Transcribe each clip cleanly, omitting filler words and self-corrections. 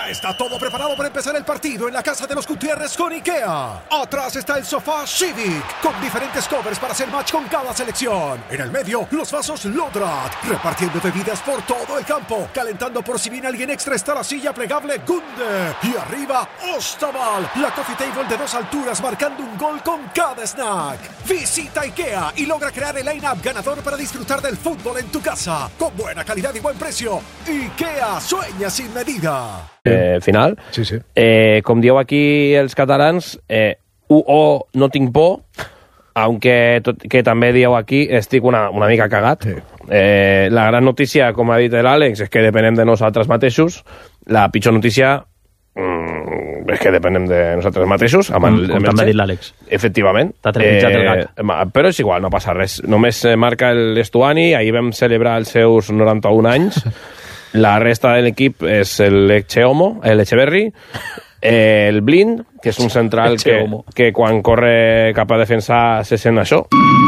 Ya está todo preparado para empezar el partido en la casa de los Gutiérrez con IKEA. Atrás está el sofá Civic, con diferentes covers para hacer match con cada selección. En el medio, los vasos Lodrat, repartiendo bebidas por todo el campo. Calentando por si viene alguien extra está la silla plegable Gunde. Y arriba, Ostaval, la coffee table de 2 alturas marcando un gol con cada snack. Visita IKEA y logra crear el line-up ganador para disfrutar del fútbol en tu casa. Con buena calidad y buen precio. IKEA, sueña sin medida. Final. Sí, sí. Com dieu aquí els catalans, no tinc por, aunque tot que també dieu aquí estic una mica cagat. Sí. La gran notícia, com ha dit l'Àlex, és que depenem de nosaltres mateixos. La pitjor notícia és que depenem de nosaltres mateixos. Com també ha dit l'Àlex. Efectivament. T'ha trepitjat el gat. Però és igual, no passa res. Només marca l'Estuani, ahir vam celebrar els seus 91 anys. La resta de l'equip és l'Echeverri, el Blind, que és un central que quan corre cap a defensar se sent això.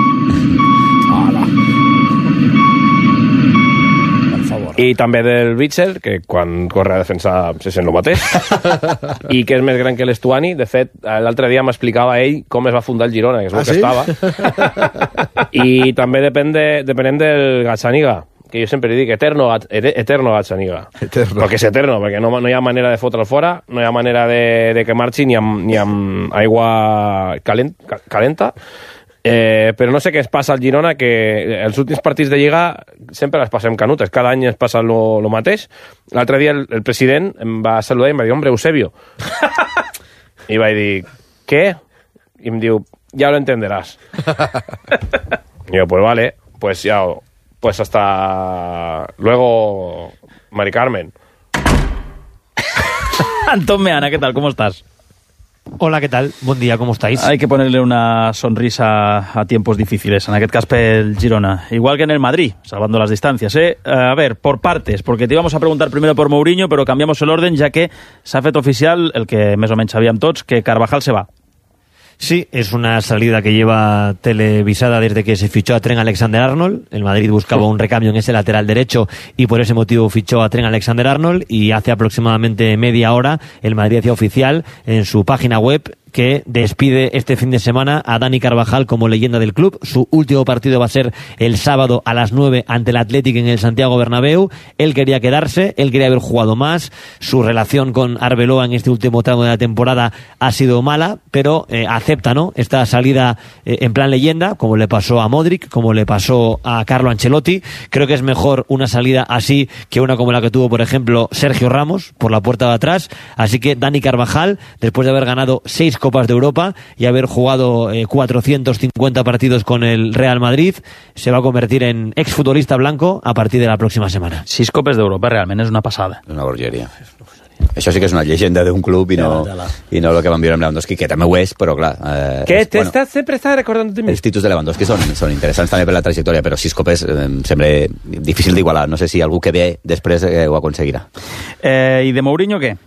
I també del Bitzel, que quan corre a defensar se sent el mateix. I que és més gran que l'Estuani. De fet, l'altre dia m'explicava ell com es va fundar el Girona, que és el que estava. I també depenem del Gazzaniga, que jo sempre li dic eterno Gazzaniga. Perquè és eterno, perquè no hi ha manera de fotre'l fora, no hi ha manera de que marxi ni amb aigua calenta. Però no sé què es passa al Girona, que els últims partits de Lliga sempre les passem canutes, cada any es passa lo mateix. L'altre dia el president em va saludar i em va dir, hombre, Eusebio. I vaig dir, què? I em diu, ya lo entenderás. I jo, pues vale, pues hasta luego, Mari Carmen. Antón Meana, ¿qué tal? ¿Cómo estás? Hola, ¿qué tal? Buen día, ¿cómo estáis? Hay que ponerle una sonrisa a tiempos difíciles, en aquest cas pel Girona. Igual que en el Madrid, salvando las distancias, ¿eh? A ver, por partes, porque te íbamos a preguntar primero por Mourinho, pero cambiamos el orden, ya que s'ha fet oficial, el que més o menys sabíem tots, que Carvajal se va. Sí, es una salida que lleva televisada desde que se fichó a Trent Alexander-Arnold. El Madrid buscaba un recambio en ese lateral derecho y por ese motivo fichó a Trent Alexander-Arnold, y hace aproximadamente media hora el Madrid hacía oficial en su página web que despide este fin de semana a Dani Carvajal como leyenda del club. Su último partido va a ser el sábado a las 9 ante el Athletic en el Santiago Bernabéu. Él quería quedarse, él quería haber jugado más. Su relación con Arbeloa en este último tramo de la temporada ha sido mala, pero acepta, ¿no?, esta salida en plan leyenda, como le pasó a Modric, como le pasó a Carlo Ancelotti. Creo que es mejor una salida así que una como la que tuvo, por ejemplo, Sergio Ramos por la puerta de atrás. Así que Dani Carvajal, después de haber ganado 6 Copas de Europa y haber jugado 450 partidos con el Real Madrid, se va a convertir en exfutbolista blanco a partir de la próxima semana. 6 Copes d'Europa, realment és una passada. Una bogeria. Això sí que és una llegenda d'un club i no el que van viure amb Lewandowski, que també ho és, però clar... sempre estàs recordant de mi. Els títols de Lewandowski són interessants també per la trajectòria, però 6 copes sembla difícil d'igualar. No sé si algú que ve després ho aconseguirà. I de Mourinho, què?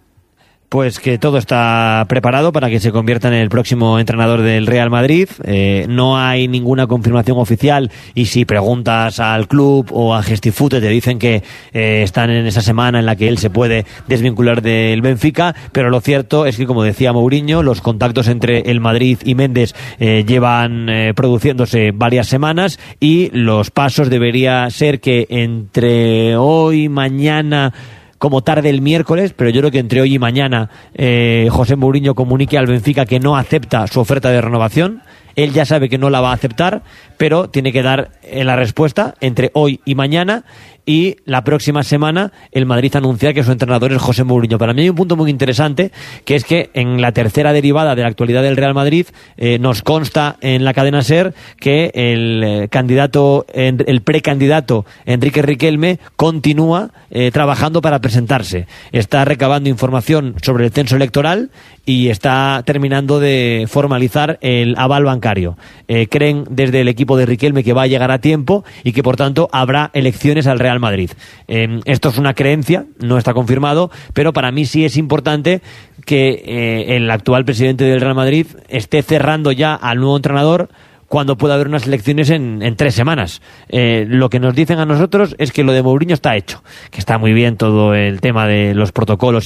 Pues que todo está preparado para que se convierta en el próximo entrenador del Real Madrid. No hay ninguna confirmación oficial, y si preguntas al club o a Gestifute te dicen que están en esa semana en la que él se puede desvincular del Benfica, pero lo cierto es que, como decía Mourinho, los contactos entre el Madrid y Méndez llevan produciéndose varias semanas, y los pasos debería ser que entre hoy, mañana, como tarde el miércoles, pero yo creo que entre hoy y mañana José Mourinho comunique al Benfica que no acepta su oferta de renovación. Él ya sabe que no la va a aceptar, pero tiene que dar la respuesta entre hoy y mañana, y la próxima semana el Madrid anuncia que su entrenador es José Mourinho. Para mí hay un punto muy interesante, que es que en la tercera derivada de la actualidad del Real Madrid nos consta en la cadena SER que el precandidato Enrique Riquelme continúa trabajando para presentarse. Está recabando información sobre el censo electoral y está terminando de formalizar el aval bancario. Creen desde el equipo de Riquelme que va a llegar a tiempo y que por tanto habrá elecciones al Real Madrid. Esto es una creencia, no está confirmado, pero para mí sí es importante que el actual presidente del Real Madrid esté cerrando ya al nuevo entrenador cuando pueda haber unas elecciones en 3 semanas. Lo que nos dicen a nosotros es que lo de Mourinho está hecho, que está muy bien todo el tema de los protocolos